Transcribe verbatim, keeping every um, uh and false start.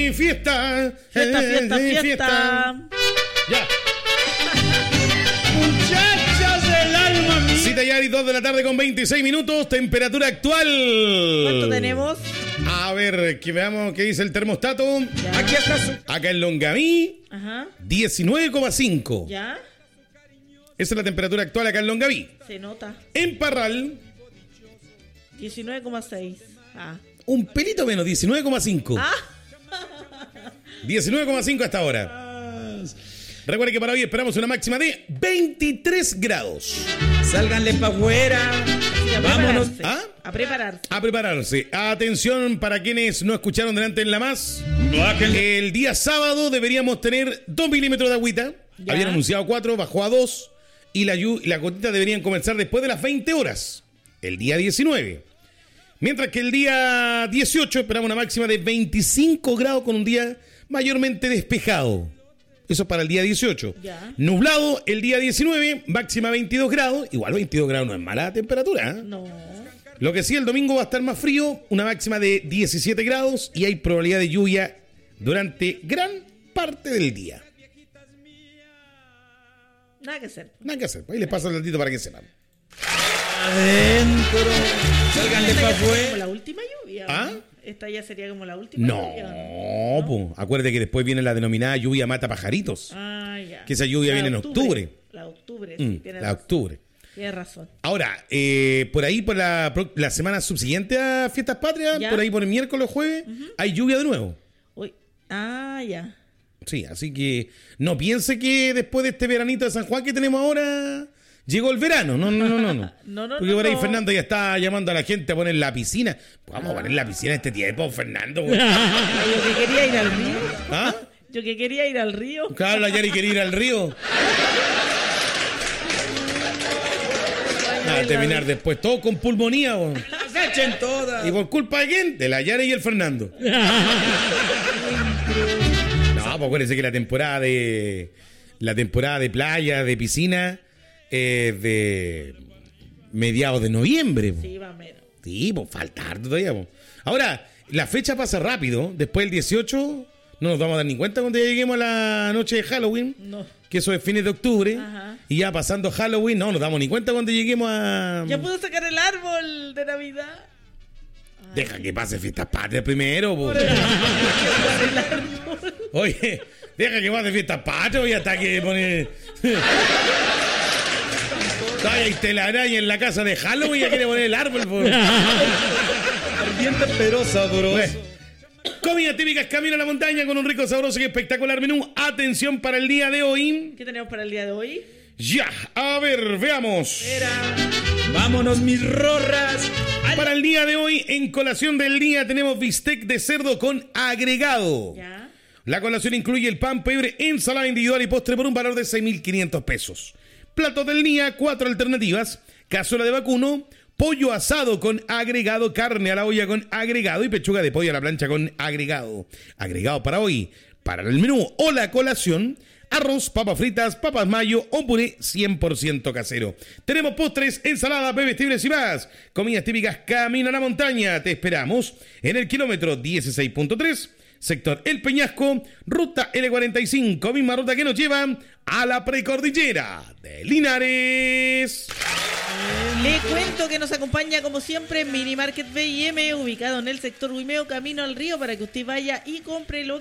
Fiesta, Fiesta, fiesta, eh, fiesta. Ya. Muchachas del alma mía. Cita ya y dos de la tarde con veintiséis minutos. Temperatura actual. ¿Cuánto tenemos? A ver, que veamos qué dice el termostato. Ya. Aquí está. Su... Acá en Longaví, Ajá. diecinueve coma cinco. ¿Ya? Esa es la temperatura actual acá en Longaví. Se nota. En Parral, diecinueve coma seis. Ah. un pelito menos, diecinueve coma cinco. Ah. diecinueve coma cinco hasta ahora. Recuerden que para hoy esperamos una máxima de veintitrés grados. Sálganle pa' afuera. Sí, a Vámonos. prepararse. ¿Ah? A prepararse. A prepararse. Atención para quienes no escucharon delante en La Más. El día sábado deberíamos tener dos milímetros de agüita. Ya. Habían anunciado cuatro, bajó a dos. Y la, y las gotitas deberían comenzar después de las veinte horas. El día diecinueve. Mientras que el día dieciocho esperamos una máxima de veinticinco grados con un día mayormente despejado. Eso para el día dieciocho. Ya. Nublado el día diecinueve, máxima veintidós grados. Igual veintidós grados no es mala temperatura, ¿eh? No. Lo que sí, el domingo va a estar más frío, una máxima de diecisiete grados y hay probabilidad de lluvia durante gran parte del día. Nada que hacer. Nada que hacer. Ahí les paso el ratito para que sepan. Adentro. Sálganle Esta pa' ya sería como afuera. la última lluvia. ¿no? ¿Ah? Esta ya sería como la última lluvia. No, po. Acuérdate que después viene la denominada lluvia mata pajaritos. Ah, ya. Que esa lluvia La viene en octubre. La de octubre, sí, Mm, tiene la de razón. octubre. Tienes razón. Ahora, eh, por ahí, por la, pro- la semana subsiguiente a Fiestas Patrias, Ya. por ahí por el miércoles o jueves, hay lluvia de nuevo. Uy. Ah, ya. Sí, así que no piense que después de este veranito de San Juan que tenemos ahora, llegó el verano. No, no, no, no. no. No, no, Porque no, por ahí no. Fernando ya está llamando a la gente a poner la piscina. Pues vamos a poner la piscina este tiempo, Fernando. güey. Ah, yo que quería ir al río. ¿Ah? Yo que quería ir al río. Claro, la Yari quería ir al río. A terminar después, todo con pulmonía. güey. Se echen todas. ¿Y por culpa de quién? De la Yari y el Fernando. No, pues acuérdense que la temporada de la temporada de playa, de piscina, es de mediados de noviembre. po. Sí, va menos. Sí, pues falta harto todavía. po. Ahora, la fecha pasa rápido. Después del dieciocho, no nos vamos a dar ni cuenta cuando ya lleguemos a la noche de Halloween, No. que eso es fines de octubre. Ajá. Y ya pasando Halloween, no nos damos ni cuenta cuando lleguemos a... Ya puedo sacar el árbol de Navidad. Deja que pase Fiestas Patrias primero. po. El árbol. Oye, deja que pase Fiestas Patrias y hasta que pone... Todavía hay telaraña en la casa de Halloween y ya quiere poner el árbol. po. Ardiente pero sabroso. Bueno, comidas típicas, camino a la montaña con un rico, sabroso y espectacular menú. Atención para el día de hoy. ¿Qué tenemos para el día de hoy? Ya, a ver, veamos. Era. Vámonos, mis rorras. Para el día de hoy, en colación del día, tenemos bistec de cerdo con agregado. Ya. La colación incluye el pan, pebre, ensalada individual y postre por un valor de seis mil quinientos pesos. Platos del día, cuatro alternativas. Cazuela de vacuno, pollo asado con agregado, carne a la olla con agregado y pechuga de pollo a la plancha con agregado. Agregado para hoy, para el menú o la colación, arroz, papas fritas, papas mayo o puré cien por ciento casero. Tenemos postres, ensaladas, bebestibles y más. Comidas típicas Camino a la Montaña. Te esperamos en el kilómetro dieciséis punto tres, sector El Peñasco, ruta L cuarenta y cinco, misma ruta que nos lleva a la precordillera de Linares. Le cuento que nos acompaña como siempre Mini Market B y M, ubicado en el sector Guimeo, camino al río, para que usted vaya y compre lo